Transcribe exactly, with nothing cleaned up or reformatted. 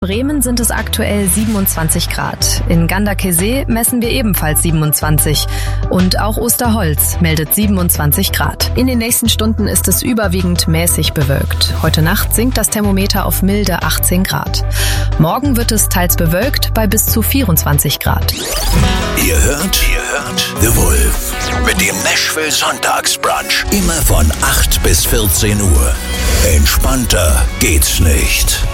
Bremen sind es aktuell siebenundzwanzig Grad. In Ganderkesee messen wir ebenfalls siebenundzwanzig. Und auch Osterholz meldet siebenundzwanzig Grad. In den nächsten Stunden ist es überwiegend mäßig bewölkt. Heute Nacht sinkt das Thermometer auf milde achtzehn Grad. Morgen wird es teils bewölkt bei bis zu vierundzwanzig Grad. Ihr hört, ihr hört The Wolf mit dem Nashville Sonntagsbrunch. Immer von acht bis vierzehn Uhr. Entspannter geht's nicht.